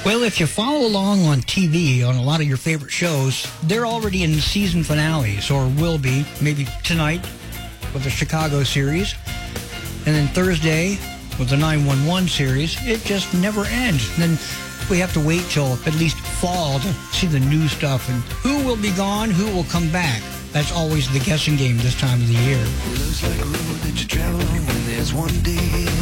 Well, if you follow along on TV on a lot of your favorite shows, they're already in season finales, or will be, maybe tonight with the Chicago series, and then Thursday with the 911 series. It just never ends. And then we have to wait till at least fall to see the new stuff, and who will be gone, who will come back. That's always the guessing game this time of the year. Looks like a road that you travel on when there's one day